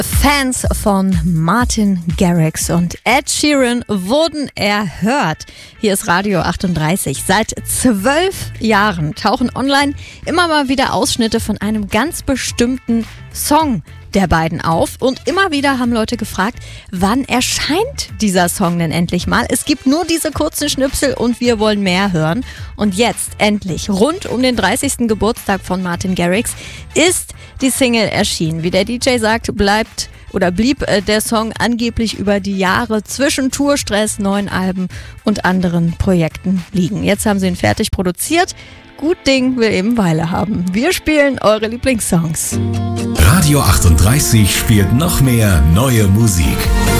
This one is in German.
Fans von Martin Garrix und Ed Sheeran wurden erhört. Hier ist Radio 38. Seit 12 Jahren tauchen online immer mal wieder Ausschnitte von einem ganz bestimmten Song der beiden auf. Und immer wieder haben Leute gefragt, wann erscheint dieser Song denn endlich mal? Es gibt nur diese kurzen Schnipsel und wir wollen mehr hören. Und jetzt endlich, rund um den 30. Geburtstag von Martin Garrix, ist die Single erschienen. Wie der DJ sagt, blieb der Song angeblich über die Jahre zwischen Tourstress, neuen Alben und anderen Projekten liegen. Jetzt haben sie ihn fertig produziert. Gut Ding will eben Weile haben. Wir spielen eure Lieblingssongs. Radio 38 spielt noch mehr neue Musik.